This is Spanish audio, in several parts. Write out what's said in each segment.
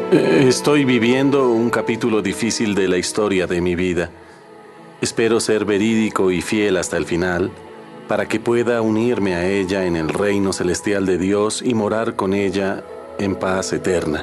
Estoy viviendo un capítulo difícil de la historia de mi vida. Espero ser verídico y fiel hasta el final, para que pueda unirme a ella en el reino celestial de Dios y morar con ella en paz eterna.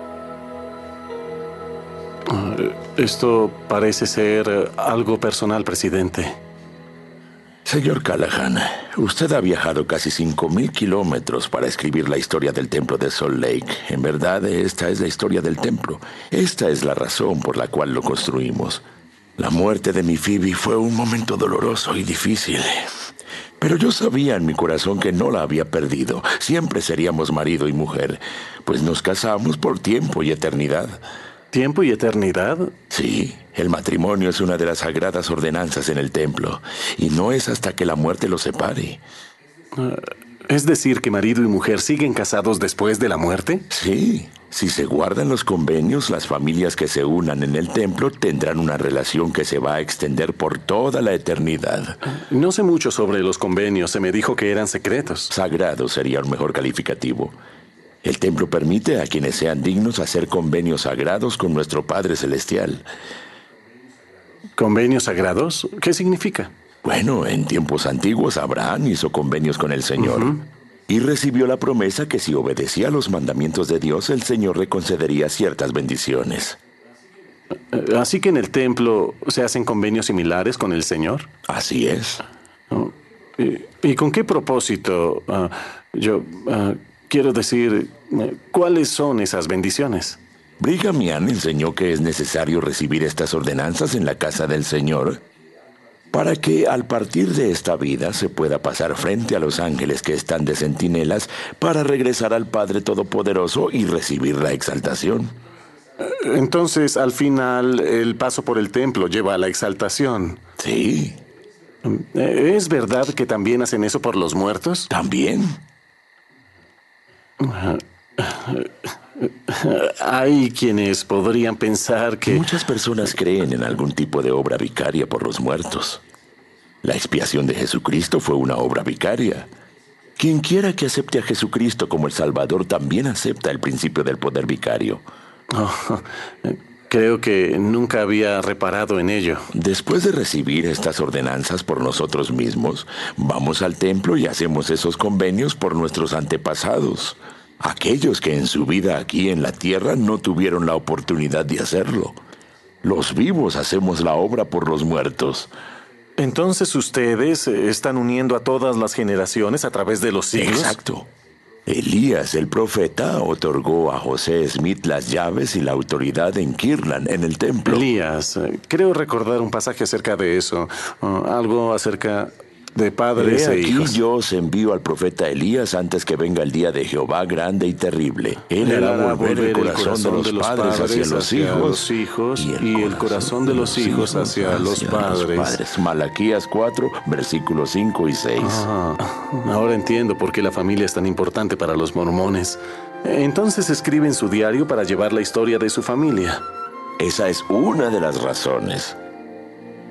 Esto parece ser algo personal, presidente. Señor Callahan, usted ha viajado casi 5,000 kilómetros para escribir la historia del templo de Salt Lake. En verdad, esta es la historia del templo. Esta es la razón por la cual lo construimos. La muerte de mi Phoebe fue un momento doloroso y difícil. Pero yo sabía en mi corazón que no la había perdido. Siempre seríamos marido y mujer, pues nos casamos por tiempo y eternidad. ¿Tiempo y eternidad? Sí, el matrimonio es una de las sagradas ordenanzas en el templo, y no es hasta que la muerte los separe. ¿Es decir que marido y mujer siguen casados después de la muerte? Sí, si se guardan los convenios, las familias que se unan en el templo tendrán una relación que se va a extender por toda la eternidad. No sé mucho sobre los convenios, se me dijo que eran secretos. Sagrado sería un mejor calificativo. El templo permite a quienes sean dignos hacer convenios sagrados con nuestro Padre Celestial. ¿Convenios sagrados? ¿Qué significa? Bueno, en tiempos antiguos Abraham hizo convenios con el Señor y recibió la promesa que si obedecía los mandamientos de Dios, el Señor le concedería ciertas bendiciones. ¿Así que en el templo se hacen convenios similares con el Señor? Así es. ¿Y con qué propósito? Quiero decir, ¿cuáles son esas bendiciones? Brigham Young enseñó que es necesario recibir estas ordenanzas en la casa del Señor para que al partir de esta vida se pueda pasar frente a los ángeles que están de centinelas para regresar al Padre Todopoderoso y recibir la exaltación. Entonces, al final, el paso por el templo lleva a la exaltación. Sí. ¿Es verdad que también hacen eso por los muertos? También. Hay quienes podrían pensar que... Muchas personas creen en algún tipo de obra vicaria por los muertos. La expiación de Jesucristo fue una obra vicaria. Quien quiera que acepte a Jesucristo como el Salvador también acepta el principio del poder vicario. Creo que nunca había reparado en ello. Después de recibir estas ordenanzas por nosotros mismos, vamos al templo y hacemos esos convenios por nuestros antepasados. Aquellos que en su vida aquí en la tierra no tuvieron la oportunidad de hacerlo. Los vivos hacemos la obra por los muertos. Entonces ustedes están uniendo a todas las generaciones a través de los siglos. Exacto. Elías, el profeta, otorgó a José Smith las llaves y la autoridad en Kirtland, en el templo. Elías, creo recordar un pasaje acerca de eso. Algo acerca de padres e hijos. Aquí yo os envío al profeta Elías antes que venga el día de Jehová grande y terrible. Él hará volver el corazón de los padres hacia los hijos y el corazón de los hijos hacia los padres. Malaquías 4, versículos 5 y 6. Ahora entiendo por qué la familia es tan importante para los mormones. Entonces escriben su diario para llevar la historia de su familia. Esa es una de las razones.